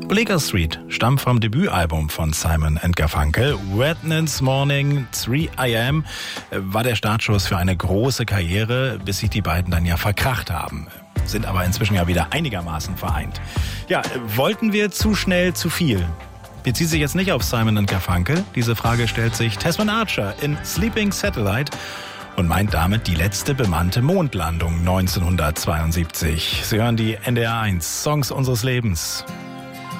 Bleecker Street stammt vom Debütalbum von Simon & Garfunkel. Wednesday Morning, 3 AM war der Startschuss für eine große Karriere, bis sich die beiden dann ja verkracht haben. Sind aber inzwischen ja wieder einigermaßen vereint. Ja, wollten wir zu schnell zu viel? Bezieht sich jetzt nicht auf Simon & Garfunkel. Diese Frage stellt sich Tasman Archer in Sleeping Satellite und meint damit die letzte bemannte Mondlandung 1972. Sie hören die NDR 1 Songs unseres Lebens.